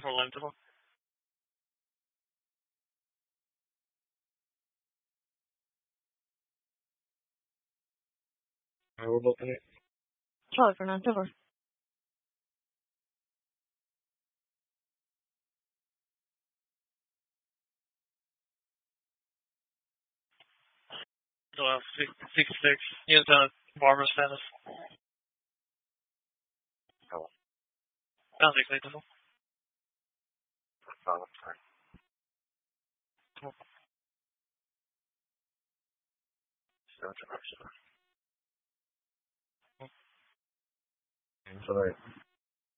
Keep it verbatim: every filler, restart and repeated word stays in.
Online telefon. Merhaba Batani. Ciao Fernando. Så six six. Inte Barbara Stennis. Ja. Ansiktstelefon. Ja, tack. Två. Jag tror också det. Inte dig.